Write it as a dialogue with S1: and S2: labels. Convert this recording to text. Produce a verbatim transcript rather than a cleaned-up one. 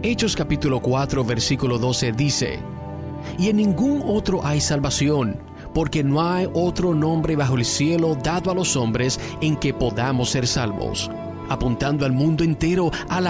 S1: Hechos capítulo cuatro, versículo doce dice: Y en ningún otro hay salvación, porque no hay otro nombre bajo el cielo dado a los hombres en que podamos ser salvos. Apuntando al mundo entero a la